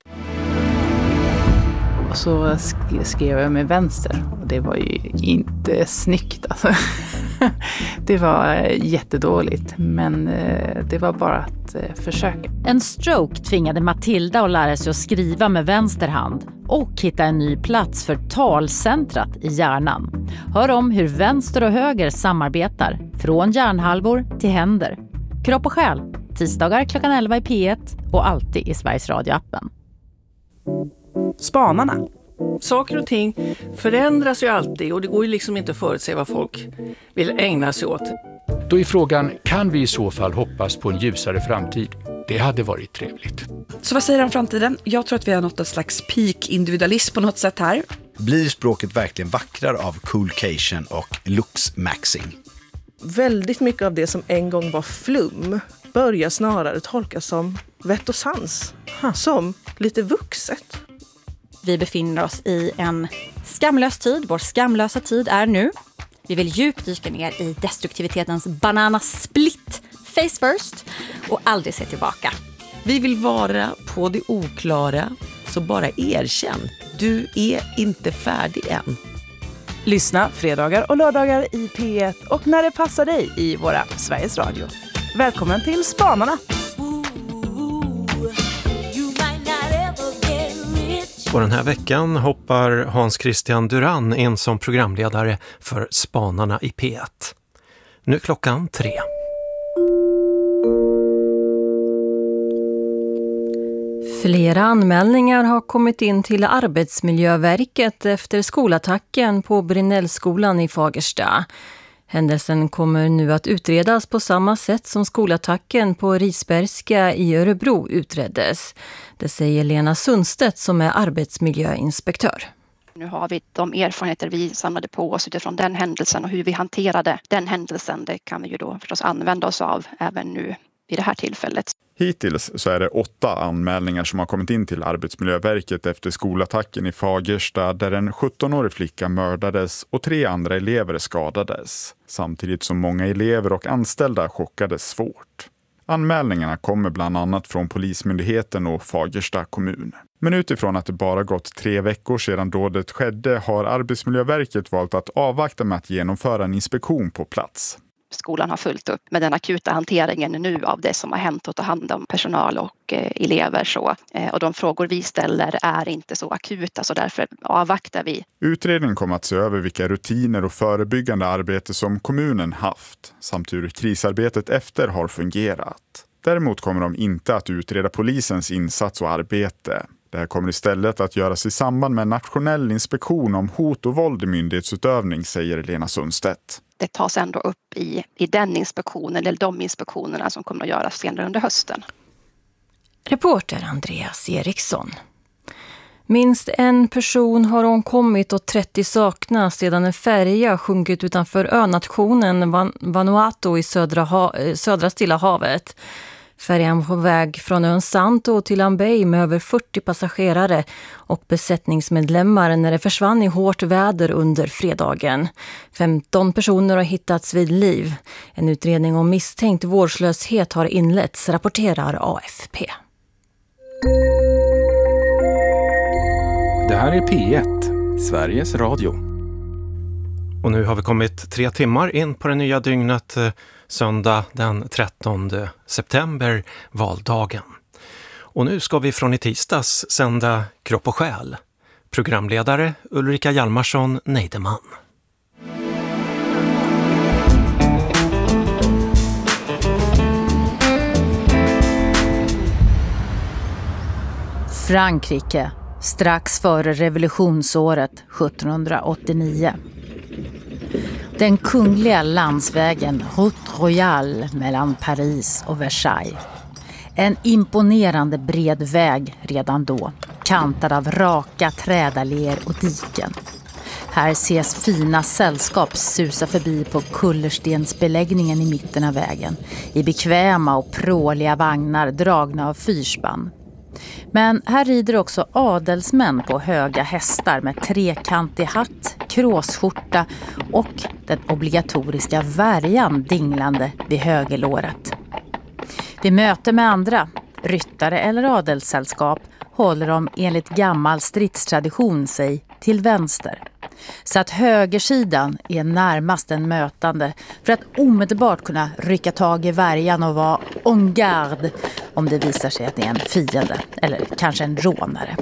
Och så skrev jag med vänster och det var ju inte snyggt alltså. Det var jättedåligt, men det var bara att försöka. En stroke tvingade Matilda att lära sig att skriva med vänster hand och hitta en ny plats för talcentrat i hjärnan. Hör om hur vänster och höger samarbetar, från hjärnhalvor till händer. Kropp och själ, tisdagar klockan elva i P ett och alltid i Sveriges Radio-appen. Spanarna. Saker och ting förändras ju alltid och det går ju liksom inte att förutse vad folk vill ägna sig åt. Då är frågan, kan vi i så fall hoppas på en ljusare framtid? Det hade varit trevligt. Så vad säger han om framtiden? Jag tror att vi har nått en slags peak-individualism på något sätt här. Blir språket verkligen vackrare av coolcation och looks-maxing? Väldigt mycket av det som en gång var flum börjar snarare tolkas som vett och sans. Som lite vuxet. Vi befinner oss i en skamlös tid. Vår skamlösa tid är nu. Vi vill djupdyka ner i destruktivitetens banana split, face first, och aldrig se tillbaka. Vi vill vara på det oklara, så bara erkänn. Du är inte färdig än. Lyssna fredagar och lördagar i P ett och när det passar dig i våra Sveriges Radio. Välkommen till Spanarna! Och den här veckan hoppar Hans Christian Duran in som programledare för Spanarna i P ett. Nu klockan tre. Flera anmälningar har kommit in till Arbetsmiljöverket efter skolattacken på Brinnellskolan i Fagersta. Händelsen kommer nu att utredas på samma sätt som skolattacken på Risbergska i Örebro utreddes. Det säger Lena Sundstedt som är arbetsmiljöinspektör. Nu har vi de erfarenheter vi samlade på oss utifrån den händelsen och hur vi hanterade den händelsen. Det kan vi ju då förstås använda oss av även nu vid det här tillfället. Hittills så är det åtta anmälningar som har kommit in till Arbetsmiljöverket efter skolattacken i Fagersta där en sjuttonårig flicka mördades och tre andra elever skadades. Samtidigt som många elever och anställda chockades svårt. Anmälningarna kommer bland annat från Polismyndigheten och Fagersta kommun. Men utifrån att det bara gått tre veckor sedan dådet skedde har Arbetsmiljöverket valt att avvakta med att genomföra en inspektion på plats. Skolan har fullt upp med den akuta hanteringen nu av det som har hänt och ta hand om personal och eh, elever. Så. Eh, och de frågor vi ställer är inte så akuta så därför avvaktar vi. Utredningen kommer att se över vilka rutiner och förebyggande arbete som kommunen haft samt hur krisarbetet efter har fungerat. Däremot kommer de inte att utreda polisens insats och arbete. Det här kommer istället att göras i samband med en nationell inspektion om hot och våld i myndighetsutövning, säger Lena Sundstedt. Det tas ändå upp i, i den inspektionen eller de inspektionerna som kommer att göras senare under hösten. Reporter Andreas Eriksson. Minst en person har omkommit och trettio saknas sedan en färja sjunkit utanför önationen Van- Vanuatu i södra, ha- södra Stilla havet. Färjan var på väg från ön Santo till Ambay med över fyrtio passagerare och besättningsmedlemmar när det försvann i hårt väder under fredagen. femton personer har hittats vid liv. En utredning om misstänkt vårdslöshet har inletts, rapporterar A F P. Det här är P ett, Sveriges Radio. Och nu har vi kommit tre timmar in på det nya dygnet, söndag den trettonde september, valdagen. Och nu ska vi från i tisdags sända Kropp och själ. Programledare Ulrika Hjalmarsson Neideman. Frankrike, strax före revolutionsåret sjuttonhundraåttionio. Den kungliga landsvägen Route Royale mellan Paris och Versailles. En imponerande bred väg redan då, kantad av raka trädalléer och diken. Här ses fina sällskap susa förbi på kullerstensbeläggningen i mitten av vägen, i bekväma och pråliga vagnar dragna av fyrspann. Men här rider också adelsmän på höga hästar med trekantig hatt, kråsskjorta och den obligatoriska värjan dinglande vid högerlåret. Vid möte med andra, ryttare eller adelssällskap, håller de enligt gammal stridstradition sig till vänster. Så att högersidan är närmast en mötande för att omedelbart kunna rycka tag i värjan och vara en garde om det visar sig att det är en fiende eller kanske en rånare.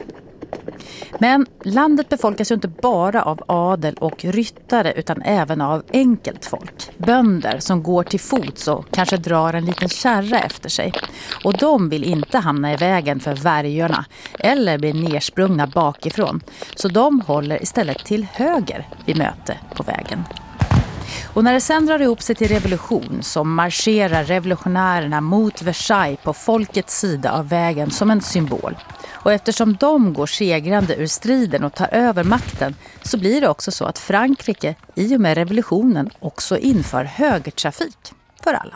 Men landet befolkas ju inte bara av adel och ryttare utan även av enkelt folk. Bönder som går till fots och kanske drar en liten kärra efter sig. Och de vill inte hamna i vägen för värjorna eller bli nersprungna bakifrån. Så de håller istället till höger vid möte på vägen. Och när det sen drar ihop sig till revolution så marscherar revolutionärerna mot Versailles på folkets sida av vägen som en symbol. Och eftersom de går segrande ur striden och tar över makten så blir det också så att Frankrike i och med revolutionen också inför högertrafik för alla.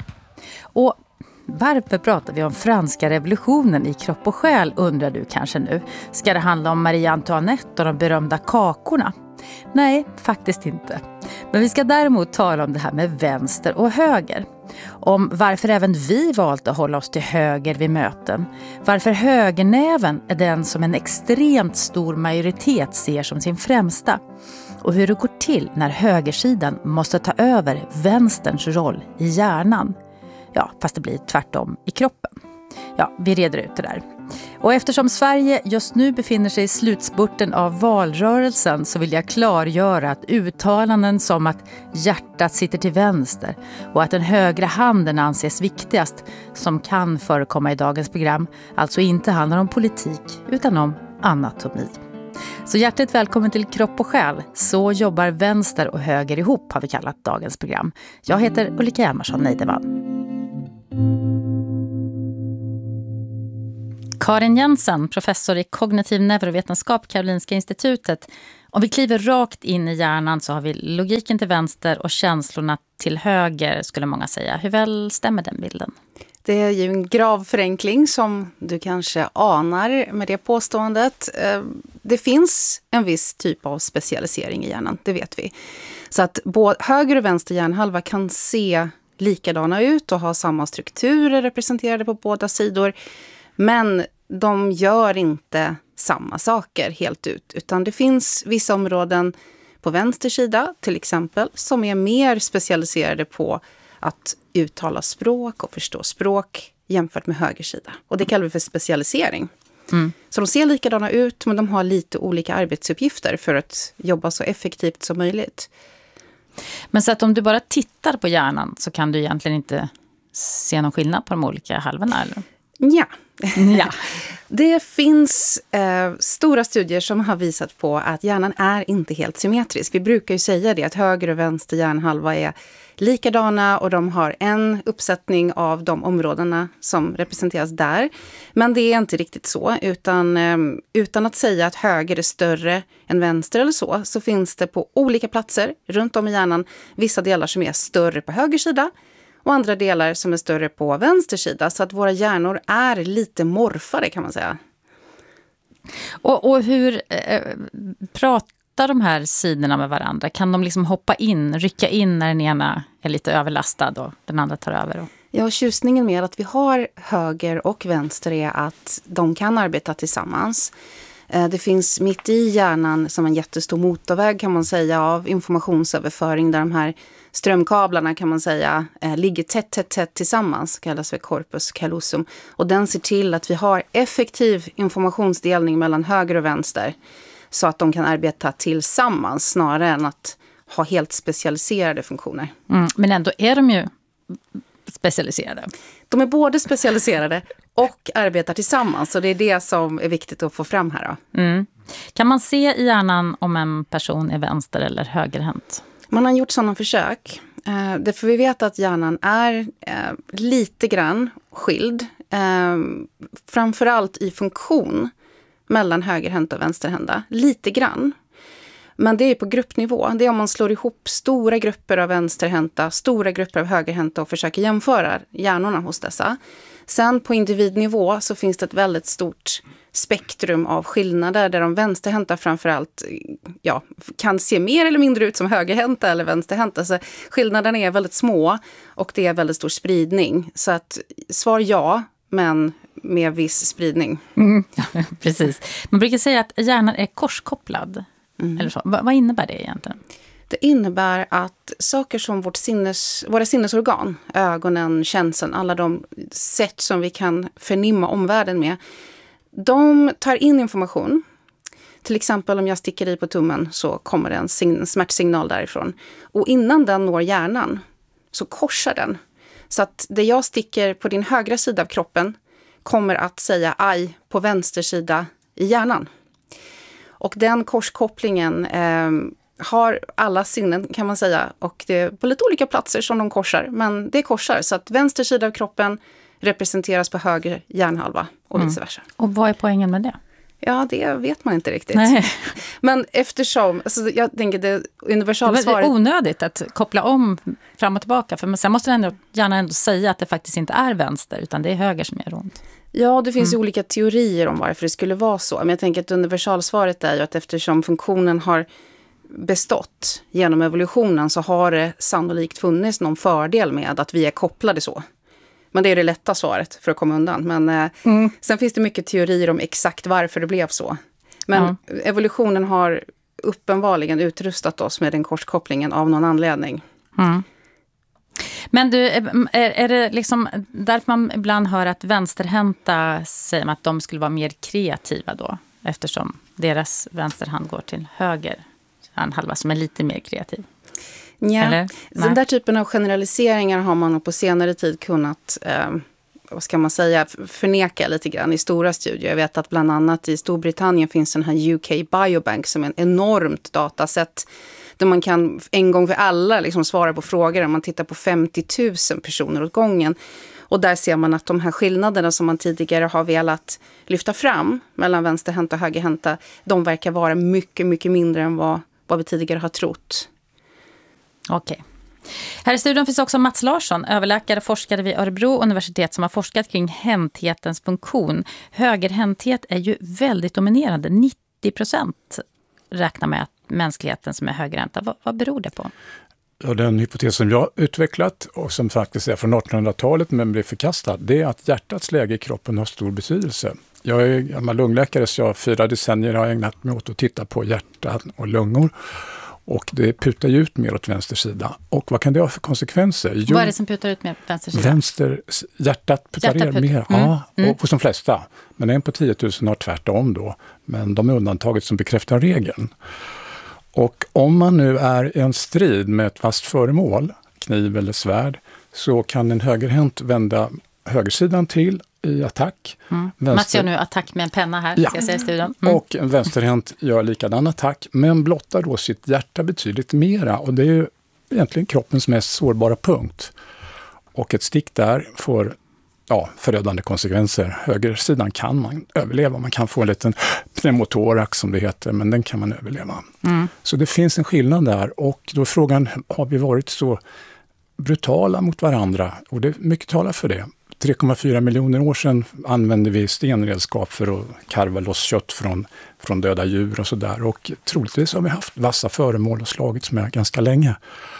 Och varför pratar vi om franska revolutionen i kropp och själ, undrar du kanske nu. Ska det handla om Marie Antoinette och de berömda kakorna? Nej, faktiskt inte. Men vi ska däremot tala om det här med vänster och höger. Om varför även vi valt att hålla oss till höger vid möten. Varför högernäven är den som en extremt stor majoritet ser som sin främsta. Och hur det går till när högersidan måste ta över vänsterns roll i hjärnan. Ja, fast det blir tvärtom i kroppen. Ja, vi reder ut det där. Och eftersom Sverige just nu befinner sig i slutspurten av valrörelsen så vill jag klargöra att uttalanden som att hjärtat sitter till vänster och att den högra handen anses viktigast som kan förekomma i dagens program alltså inte handlar om politik utan om anatomi. Så hjärtligt välkommen till Kropp och själ. Så jobbar vänster och höger ihop, har vi kallat dagens program. Jag heter Ulrika Hjalmarsson Neideman. Karin Jensen, professor i kognitiv neurovetenskap, Karolinska institutet. Om vi kliver rakt in i hjärnan så har vi logiken till vänster och känslorna till höger, skulle många säga. Hur väl stämmer den bilden? Det är ju en grav förenkling som du kanske anar med det påståendet. Det finns en viss typ av specialisering i hjärnan, det vet vi. Så att både höger och vänster hjärnhalva kan se likadana ut och ha samma strukturer representerade på båda sidor. Men de gör inte samma saker helt ut, utan det finns vissa områden på vänster sida till exempel som är mer specialiserade på att uttala språk och förstå språk jämfört med höger sida. Och det kallar vi för specialisering. Mm. Så de ser likadana ut, men de har lite olika arbetsuppgifter för att jobba så effektivt som möjligt. Men så att om du bara tittar på hjärnan så kan du egentligen inte se någon skillnad på de olika halvorna, eller? Ja. ja. Det finns eh, stora studier som har visat på att hjärnan är inte helt symmetrisk. Vi brukar ju säga det, att höger och vänster hjärnhalva är likadana och de har en uppsättning av de områdena som representeras där. Men det är inte riktigt så, utan, eh, utan att säga att höger är större än vänster eller så, så finns det på olika platser runt om i hjärnan vissa delar som är större på höger sida och andra delar som är större på vänster sida. Så att våra hjärnor är lite morfade, kan man säga. Och, och hur eh, pratar de här sidorna med varandra? Kan de liksom hoppa in, rycka in när den ena är lite överlastad och den andra tar över? Och... Ja, tjusningen med att vi har höger och vänster är att de kan arbeta tillsammans. Det finns mitt i hjärnan som en jättestor motorväg, kan man säga, av informationsöverföring där de här strömkablarna, kan man säga, ligger tätt, tätt, tätt tillsammans, kallas för corpus callosum. Och den ser till att vi har effektiv informationsdelning mellan höger och vänster så att de kan arbeta tillsammans snarare än att ha helt specialiserade funktioner. Mm, men ändå är de ju specialiserade. De är både specialiserade och arbetar tillsammans, så det är det som är viktigt att få fram här då. Mm. Kan man se i hjärnan om en person är vänster- eller högerhänt? Man har gjort sådana försök. Eh, därför vi vet att hjärnan är eh, lite grann skild. Eh, framförallt i funktion mellan högerhänta och vänsterhänta. Lite grann. Men det är på gruppnivå. Det är om man slår ihop stora grupper av vänsterhänta, stora grupper av högerhänta och försöker jämföra hjärnorna hos dessa. Sen på individnivå så finns det ett väldigt stort spektrum av skillnader där de vänsterhänta framförallt ja, kan se mer eller mindre ut som högerhänta eller vänsterhänta. Så skillnaderna är väldigt små och det är väldigt stor spridning. Så att svar ja, men med viss spridning. Mm, ja, precis. Man brukar säga att hjärnan är korskopplad. Mm. Eller så. Va, vad innebär det egentligen? Det innebär att saker som vårt sinnes, våra sinnesorgan, ögonen, känseln, alla de sätt som vi kan förnimma omvärlden med, de tar in information. Till exempel om jag sticker i på tummen så kommer det en sign- smärtsignal därifrån. Och innan den når hjärnan så korsar den. Så att det jag sticker på din högra sida av kroppen kommer att säga aj på vänster sida i hjärnan. Och den korskopplingen eh, har alla sinnen, kan man säga. Och det är på lite olika platser som de korsar. Men det korsar, så att vänster sida av kroppen representeras på höger hjärnhalva och vice versa. Mm. Och vad är poängen med det? Ja, det vet man inte riktigt. Nej. Men eftersom, alltså jag tänker det universalsvaret... Det är onödigt att koppla om fram och tillbaka. För sen måste den ändå, gärna ändå säga att det faktiskt inte är vänster, utan det är höger som gör ont. Ja, det finns mm. ju olika teorier om varför det skulle vara så. Men jag tänker att universalsvaret är ju att eftersom funktionen har bestått genom evolutionen så har det sannolikt funnits någon fördel med att vi är kopplade så. Men det är det lätta svaret för att komma undan. Men eh, mm. sen finns det mycket teorier om exakt varför det blev så. Men ja. Evolutionen har uppenbarligen utrustat oss med den korskopplingen av någon anledning. Mm. Men du, är, är det liksom därför man ibland hör att vänsterhänta säger man att de skulle vara mer kreativa då? Eftersom deras vänsterhand går till höger, en halva som är lite mer kreativ. Ja, den där typen av generaliseringar har man på senare tid kunnat eh, vad ska man säga, förneka lite grann i stora studier. Jag vet att bland annat i Storbritannien finns den här U K Biobank som är en enormt dataset där man kan en gång för alla liksom svara på frågor. Om man tittar på femtio tusen personer åt gången. Och där ser man att de här skillnaderna som man tidigare har velat lyfta fram mellan vänsterhänta och högerhänta, de verkar vara mycket, mycket mindre än vad, vad vi tidigare har trott. Okej. Här i studion finns också Mats Larsson, överläkare och forskare vid Örebro universitet som har forskat kring hänthetens funktion. Högerhänthet är ju väldigt dominerande. nittio procent räknar med att mänskligheten som är högerhänta. Vad, vad beror det på? Ja, den hypotes som jag utvecklat och som faktiskt är från artonhundratalet men blev förkastad, det är att hjärtats läge i kroppen har stor betydelse. Jag är gammal lungläkare så jag fyra decennier har ägnat mig åt att titta på hjärta och lungor. Och det putar ju ut mer åt vänster sida. Och vad kan det ha för konsekvenser? Jo, vad är det som putar ut mer på vänster sida? Vänster, hjärtat putar hjärtat ner mer. Mm. Ja, Mm. och hos de flesta. Men en på tio tusen har tvärtom då. Men de är undantaget som bekräftar regeln. Och om man nu är i en strid med ett fast föremål, kniv eller svärd, så kan en högerhänt vända högersidan till i attack. Mm. Vänster... Mats gör nu attack med en penna här, ja. ska jag säga i studion. Mm. Och en vänsterhänt gör likadan attack, men blottar då sitt hjärta betydligt mera. Och det är ju egentligen kroppens mest sårbara punkt. Och ett stick där får ja, förödande konsekvenser. Högersidan kan man överleva. Man kan få en liten pneumotorax som det heter, men den kan man överleva. Mm. Så det finns en skillnad där. Och då är frågan, har vi varit så brutala mot varandra? Och det mycket talar för det. tre komma fyra miljoner år sedan använde vi stenredskap för att karva loss kött från, från döda djur och sådär. Och troligtvis har vi haft vassa föremål och slagits med ganska länge.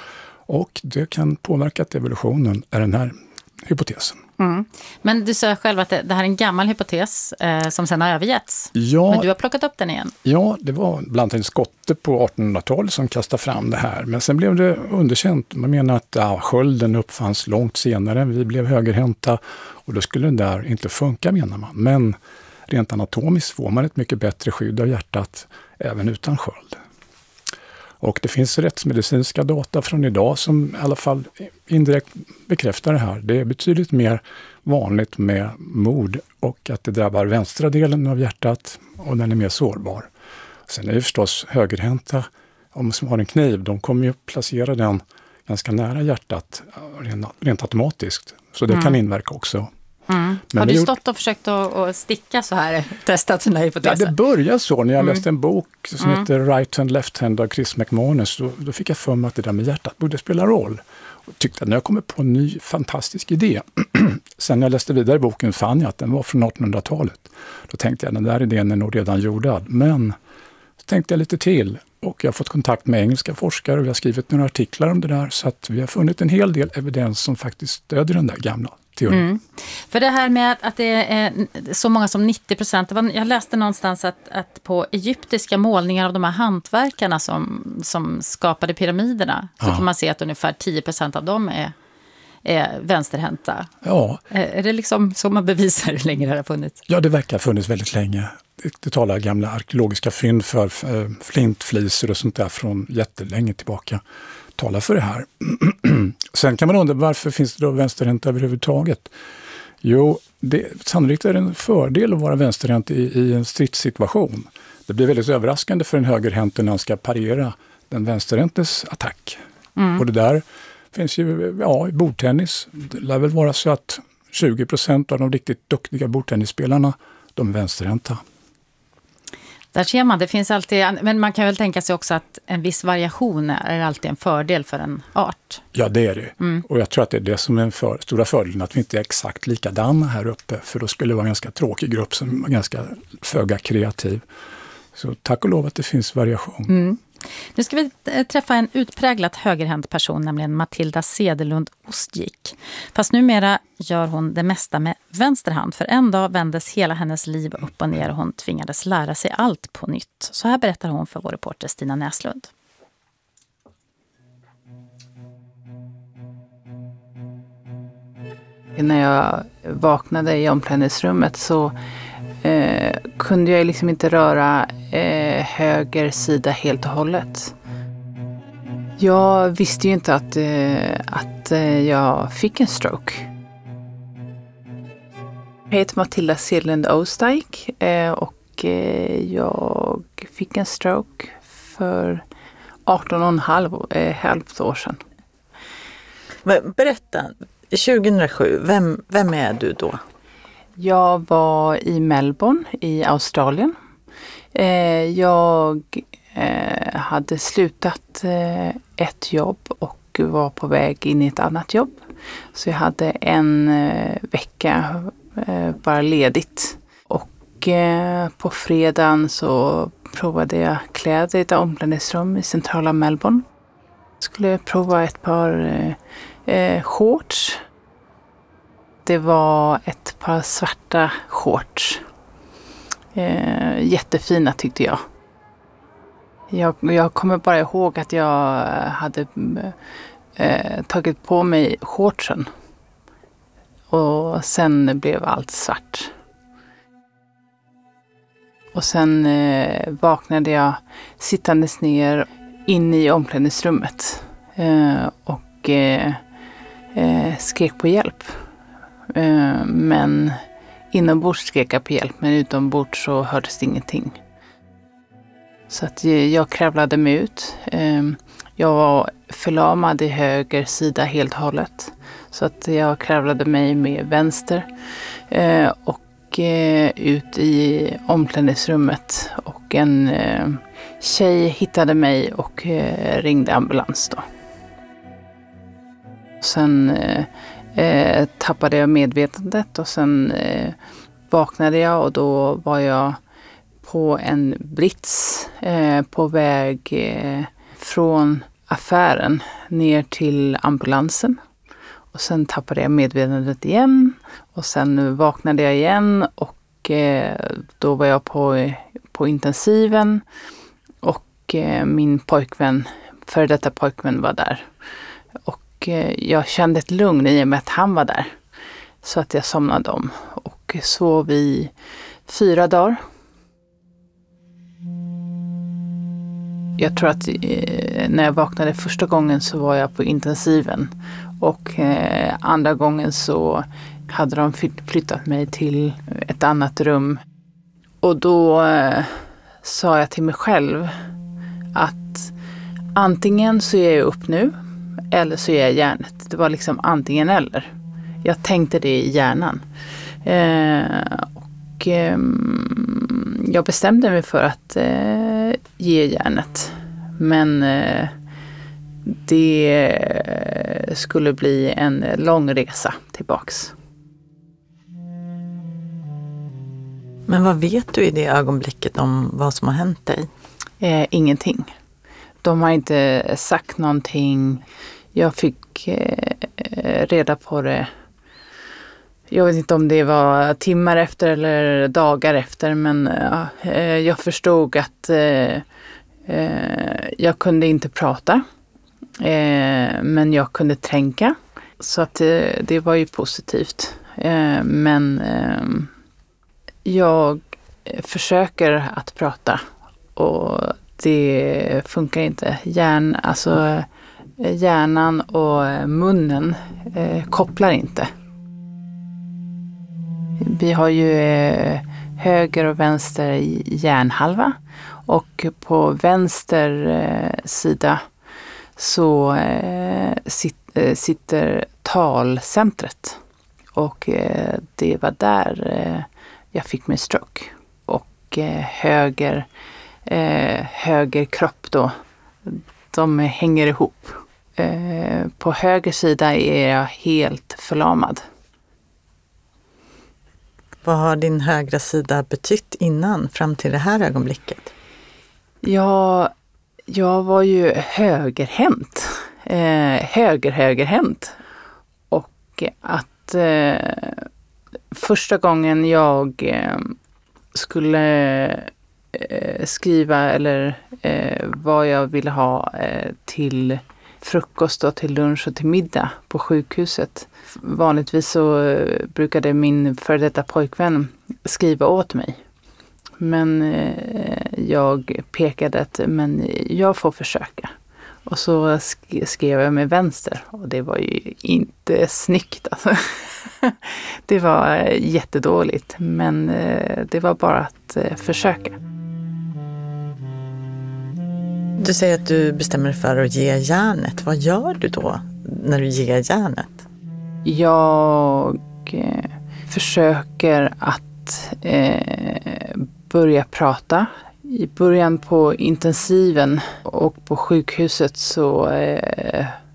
Och det kan påverka evolutionen, är den här hypotesen. Mm. Men du sa själv att det, det här är en gammal hypotes eh, som sedan har övergetts. Ja, men du har plockat upp den igen. Ja, det var bland annat en skotte på artonhundratalet som kastade fram det här. Men sen blev det underkänt. Man menar att ja, skölden uppfanns långt senare. Vi blev högerhänta och då skulle det där inte funka, menar man. Men rent anatomiskt får man ett mycket bättre skydd av hjärtat även utan sköld. Och det finns rättsmedicinska data från idag som i alla fall indirekt bekräftar det här. Det är betydligt mer vanligt med mord och att det drabbar vänstra delen av hjärtat och den är mer sårbar. Sen är det förstås högerhänta, om som har en kniv, de kommer ju placera den ganska nära hjärtat rent, rent automatiskt. Så det mm. kan inverka också. Mm. Har du stått och försökt att, att sticka så här, testat den här hypotesen? Ja, det började så när jag mm. läste en bok som mm. heter Right Hand Left Hand av Chris McManus. Då, då fick jag för mig att det där med hjärtat borde spela roll. Och tyckte att när jag kommer på en ny fantastisk idé. Sen när jag läste vidare boken fann jag att den var från artonhundratalet. Då tänkte jag att den där idén är nog redan gjordad. Men så tänkte jag lite till. Och jag har fått kontakt med engelska forskare och vi har skrivit några artiklar om det där. Så att vi har funnit en hel del evidens som faktiskt stödjer den där gamla. Mm. För det här med att det är så många som nittio procent, jag läste någonstans att, att på egyptiska målningar av de här hantverkarna som, som skapade pyramiderna så ja. kan man se att ungefär tio procent av dem är, är vänsterhänta. Ja. Är det liksom så man bevisar hur länge det har funnits? Ja, det verkar ha funnits väldigt länge. Det, det talar gamla arkeologiska fynd för äh, flintfliser och sånt där från jättelänge tillbaka. Talar för det här. Sen kan man undra varför finns det då vänsterhänta överhuvudtaget? Jo, det, sannolikt är det en fördel att vara vänsterhänt i, i en stridssituation. Det blir väldigt överraskande för en högerhänt när han ska parera den vänsterhäntes attack. Mm. Och det där finns ju ja, i bordtennis. Det lär väl vara så att tjugo procent av de riktigt duktiga bordtennisspelarna, de är vänsterhänta. Där ser man, det finns alltid, men man kan väl tänka sig också att en viss variation är alltid en fördel för en art. Ja, det är det. Mm. Och jag tror att det är det som är den för, stora fördelen, att vi inte är exakt likadana här uppe. För då skulle det vara en ganska tråkig grupp som är ganska föga kreativ. Så tack och lov att det finns variation. Mm. Nu ska vi träffa en utpräglat högerhänt person, nämligen Matilda Cederlund Ostgick. Fast numera gör hon det mesta med vänster hand, för en dag vändes hela hennes liv upp och ner och hon tvingades lära sig allt på nytt. Så här berättar hon för vår reporter Stina Näslund. När jag vaknade i omklädningsrummet så eh, kunde jag liksom inte röra eh, höger sida helt och hållet. Jag visste ju inte att, eh, att eh, jag fick en stroke. Jag heter Matilda Sedlund Osteik och jag fick en stroke för arton och ett halvt år sedan. Berätta, tjugohundrasju, vem, vem är du då? Jag var i Melbourne i Australien. Jag hade slutat ett jobb och var på väg in i ett annat jobb. Så jag hade en vecka bara ledigt. Och på fredagen så provade jag kläder i ett omklädningsrum i centrala Melbourne. Jag skulle prova ett par eh, shorts. Det var ett par svarta shorts. Eh, jättefina tyckte jag. jag. Jag kommer bara ihåg att jag hade eh, tagit på mig shortsen. Och sen blev allt svart. Och sen eh, vaknade jag sittandes ner in i omklädningsrummet eh, och eh, eh, skrek på hjälp. Eh, men inombords skrek jag på hjälp, men utombords så hördes det ingenting. Så att jag kravlade mig ut. Eh, jag var förlamad i höger sida helt och hållet. Så att jag kravlade mig med vänster eh, och ut i omklädningsrummet och en eh, tjej hittade mig och eh, ringde ambulans då. Sen eh, tappade jag medvetandet och sen eh, vaknade jag och då var jag på en brits eh, på väg eh, från affären ner till ambulansen. Och sen tappade jag medvetandet igen och sen vaknade jag igen och eh, då var jag på, på intensiven och eh, min pojkvän, före detta pojkvän var där. Och eh, jag kände ett lugn i och med att han var där. Så att jag somnade om och sov i fyra dagar. Jag tror att eh, när jag vaknade första gången så var jag på intensiven. Och eh, andra gången så hade de flyttat mig till ett annat rum. Och då eh, sa jag till mig själv att antingen så är jag upp nu eller så är jag hjärnet. Det var liksom antingen eller. Jag tänkte det i hjärnan. Eh, och eh, jag bestämde mig för att eh, ge hjärnet. Men eh, det skulle bli en lång resa tillbaks. Men vad vet du i det ögonblicket om vad som har hänt dig? Eh, ingenting. De har inte sagt någonting. Jag fick eh, reda på det. Jag vet inte om det var timmar efter eller dagar efter. Men eh, jag förstod att eh, eh, jag kunde inte prata. Eh, men jag kunde tänka. Så att eh, det var ju positivt. Eh, men eh, jag försöker att prata. Och det funkar inte. Hjärn, alltså, hjärnan och munnen eh, kopplar inte. Vi har ju eh, höger och vänster hjärnhalva. Och på vänster eh, sida så eh, sit, eh, sitter talcentret. Och eh, det var där eh, jag fick min stroke. Och eh, höger, eh, höger kropp då, de hänger ihop. Eh, på höger sida är jag helt förlamad. Vad har din högra sida betytt innan, fram till det här ögonblicket? Ja, jag var ju högerhänt. Eh, höger, högerhänt. Och att eh, första gången jag eh, skulle eh, skriva eller eh, vad jag ville ha eh, till frukost och till lunch och till middag på sjukhuset. Vanligtvis så eh, brukade min före detta pojkvän skriva åt mig. Men eh, jag pekade att men jag får försöka. Och så sk- skrev jag med vänster och det var ju inte snyggt alltså. Det var jättedåligt, men det var bara att försöka. Du säger att du bestämmer dig för att ge järnet. Vad gör du då när du ger järnet? Jag eh, försöker att eh, börja prata. I början på intensiven och på sjukhuset så eh,